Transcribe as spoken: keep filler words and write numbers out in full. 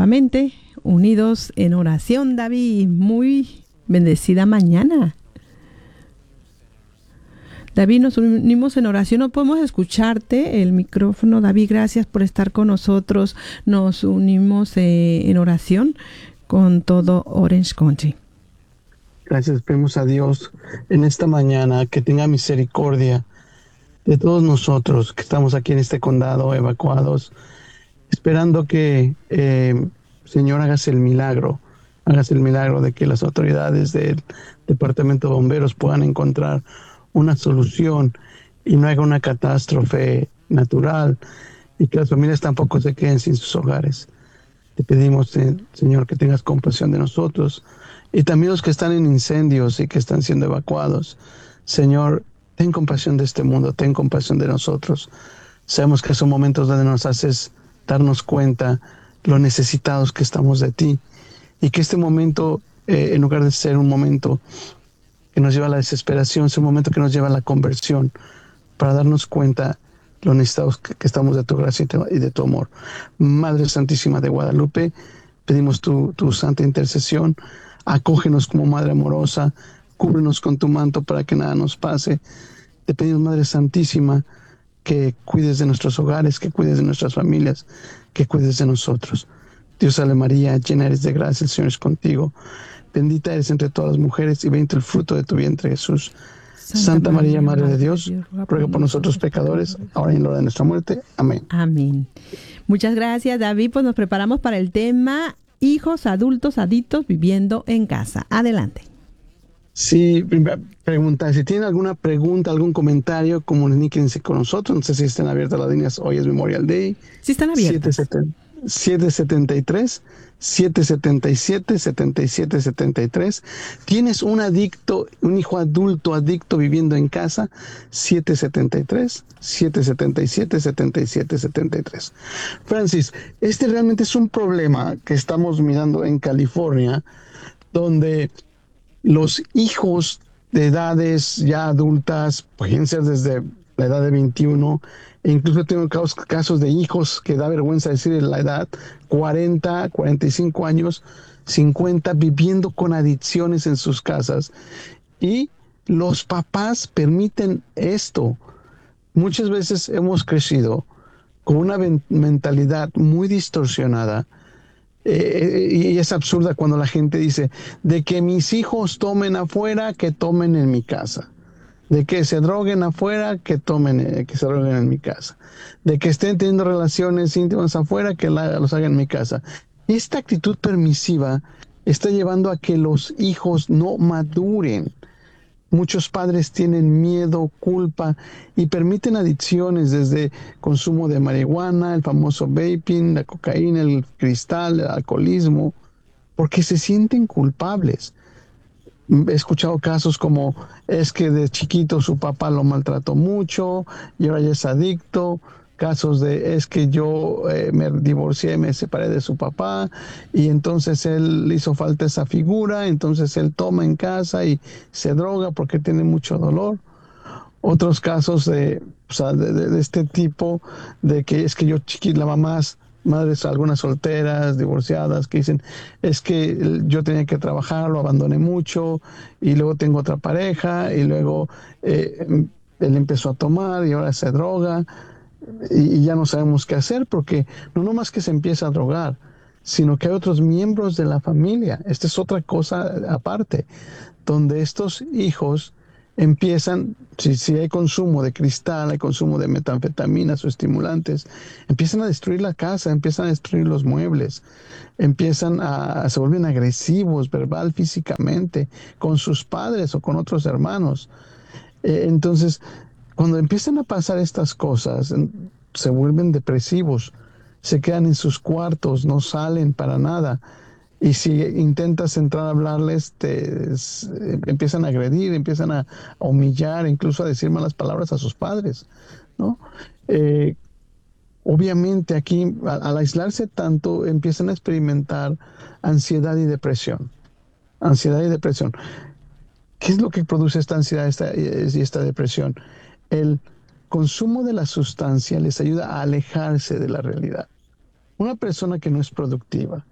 nuevamente unidos en oración, David. Muy bendecida mañana. David, nos unimos en oración, no podemos escucharte el micrófono. David, gracias por estar con nosotros. Nos unimos eh, en oración con todo Orange County. Gracias, pedimos a Dios en esta mañana que tenga misericordia de todos nosotros que estamos aquí en este condado evacuados, esperando que, eh, Señor, hagas el milagro, hagas el milagro de que las autoridades del Departamento de Bomberos puedan encontrar una solución y no haga una catástrofe natural y que las familias tampoco se queden sin sus hogares. Te pedimos, eh, Señor, que tengas compasión de nosotros y también los que están en incendios y que están siendo evacuados. Señor, ten compasión de este mundo, ten compasión de nosotros. Sabemos que son momentos donde nos haces darnos cuenta lo necesitados que estamos de ti y que este momento, eh, en lugar de ser un momento que nos lleva a la desesperación, es un momento que nos lleva a la conversión para darnos cuenta lo necesitados que, que estamos de tu gracia y de tu amor. Madre Santísima de Guadalupe, pedimos tu, tu santa intercesión, acógenos como Madre amorosa, cúbrenos con tu manto para que nada nos pase. Te pedimos, Madre Santísima, que cuides de nuestros hogares, que cuides de nuestras familias, que cuides de nosotros. Dios salve María, llena eres de gracia, el Señor es contigo. Bendita eres entre todas las mujeres y bendito el fruto de tu vientre, Jesús. Santa, Santa María, Madre de Dios, Dios ruega por nosotros pecadores, ahora y en la hora de nuestra muerte. Amén. Amén. Muchas gracias, David. Pues nos preparamos para el tema hijos adultos adictos viviendo en casa. Adelante. Sí, pregunta, si tienen alguna pregunta, algún comentario, comuníquense con nosotros. No sé si están abiertas las líneas. Hoy es Memorial Day. Sí, están abiertas. siete siete tres, siete siete siete, siete siete siete tres. ¿Tienes un adicto, un hijo adulto adicto viviendo en casa? siete siete tres, siete siete siete, siete siete siete tres. Francis, este realmente es un problema que estamos mirando en California, donde los hijos de edades ya adultas, pueden ser desde la edad de veintiuno, e incluso tengo casos de hijos que da vergüenza decir la edad, cuarenta, cuarenta y cinco años, cincuenta, viviendo con adicciones en sus casas. Y los papás permiten esto. Muchas veces hemos crecido con una mentalidad muy distorsionada. Eh, y es absurda cuando la gente dice, de que mis hijos tomen afuera, que tomen en mi casa. De que se droguen afuera, que tomen, eh, que se droguen en mi casa. De que estén teniendo relaciones íntimas afuera, que la, los hagan en mi casa. Esta actitud permisiva está llevando a que los hijos no maduren. Muchos padres tienen miedo, culpa y permiten adicciones desde consumo de marihuana, el famoso vaping, la cocaína, el cristal, el alcoholismo, porque se sienten culpables. He escuchado casos como es que de chiquito su papá lo maltrató mucho y ahora ya es adicto. Casos de es que yo eh, me divorcié, me separé de su papá y entonces él le hizo falta esa figura, entonces él toma en casa y se droga porque tiene mucho dolor. Otros casos de, o sea, de, de, de este tipo, de que es que yo chiquito, la mamás, madres algunas solteras, divorciadas, que dicen, es que yo tenía que trabajar, lo abandoné mucho y luego tengo otra pareja y luego eh, él empezó a tomar y ahora se droga. Y ya no sabemos qué hacer porque no nomás que se empieza a drogar, sino que hay otros miembros de la familia. Esta es otra cosa aparte, donde estos hijos empiezan, si, si hay consumo de cristal, hay consumo de metanfetaminas o estimulantes, empiezan a destruir la casa, empiezan a destruir los muebles, empiezan a, se vuelven agresivos verbal, físicamente, con sus padres o con otros hermanos. Eh, entonces, cuando empiezan a pasar estas cosas, se vuelven depresivos, se quedan en sus cuartos, no salen para nada. Y si intentas entrar a hablarles, te es, empiezan a agredir, empiezan a, a humillar, incluso a decir malas palabras a sus padres, ¿no? Eh, obviamente aquí, al, al aislarse tanto, empiezan a experimentar ansiedad y depresión. Ansiedad y depresión. ¿Qué es lo que produce esta ansiedad esta, y esta depresión? El consumo de la sustancia les ayuda a alejarse de la realidad. Una persona que no es productiva,